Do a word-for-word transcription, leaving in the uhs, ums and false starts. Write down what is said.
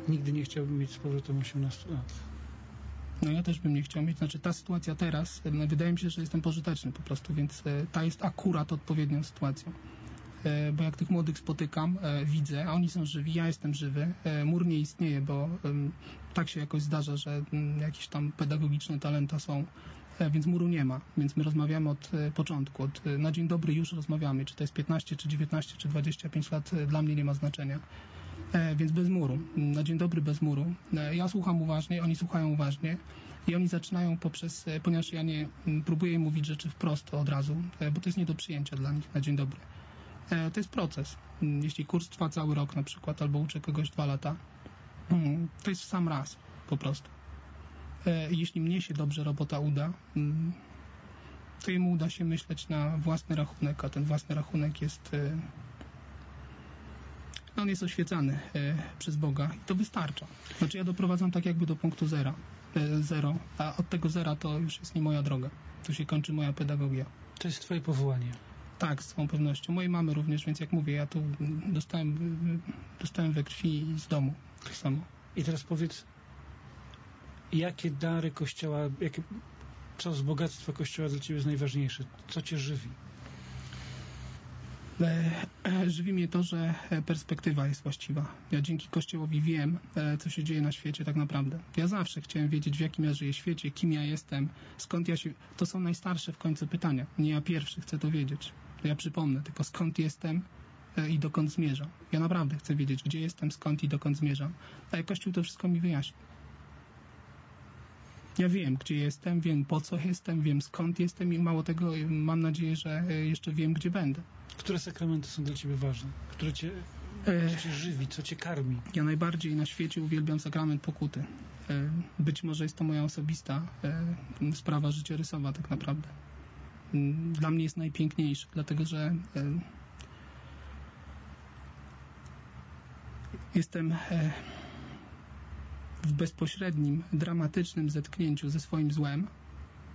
Nigdy nie chciałbym mieć z powrotem osiemnastu lat. No ja też bym nie chciał mieć, znaczy ta sytuacja teraz, e, wydaje mi się, że jestem pożyteczny po prostu, więc e, ta jest akurat odpowiednią sytuacją. E, bo jak tych młodych spotykam, e, widzę, a oni są żywi, ja jestem żywy, e, mur nie istnieje, bo e, tak się jakoś zdarza, że m, jakieś tam pedagogiczne talenta są, e, więc muru nie ma, więc my rozmawiamy od e, początku, od, e, na dzień dobry już rozmawiamy, czy to jest piętnaście, czy dziewiętnaście, czy dwadzieścia pięć lat, e, dla mnie nie ma znaczenia. E, więc bez muru, na dzień dobry bez muru. E, ja słucham uważnie, oni słuchają uważnie i oni zaczynają poprzez, e, ponieważ ja nie m, próbuję im mówić rzeczy wprost od razu, e, bo to jest nie do przyjęcia dla nich na dzień dobry. E, to jest proces. Mm, Jeśli kurs trwa cały rok na przykład, albo uczę kogoś dwa lata, mm, to jest w sam raz po prostu. E, jeśli mnie się dobrze robota uda, mm, to jemu uda się myśleć na własny rachunek, a ten własny rachunek jest e, on jest oświecany e, przez Boga i to wystarcza. Znaczy ja doprowadzam tak jakby do punktu zera, e, zero, a od tego zera to już jest nie moja droga. Tu się kończy moja pedagogia. To jest twoje powołanie. Tak, z całą pewnością. Mojej mamy również, więc jak mówię, ja tu dostałem, dostałem we krwi z domu to samo. I teraz powiedz, jakie dary Kościoła, jakie, co z bogactwa Kościoła dla ciebie jest najważniejsze? Co cię żywi? E, żywi mnie to, że perspektywa jest właściwa. Ja dzięki Kościołowi wiem, e, co się dzieje na świecie tak naprawdę. Ja zawsze chciałem wiedzieć, w jakim ja żyję świecie, kim ja jestem, skąd ja się... To są najstarsze w końcu pytania. Nie ja pierwszy chcę to wiedzieć. To ja przypomnę tylko, skąd jestem e, i dokąd zmierzam. Ja naprawdę chcę wiedzieć, gdzie jestem, skąd i dokąd zmierzam. A Kościół to wszystko mi wyjaśni. Ja wiem, gdzie jestem, wiem, po co jestem, wiem, skąd jestem i mało tego, mam nadzieję, że jeszcze wiem, gdzie będę. Które sakramenty są dla ciebie ważne? Które cię, co cię żywi, co cię karmi? Ja najbardziej na świecie uwielbiam sakrament pokuty. Być może jest to moja osobista sprawa życiorysowa tak naprawdę. Dla mnie jest najpiękniejszy, dlatego że jestem w bezpośrednim, dramatycznym zetknięciu ze swoim złem,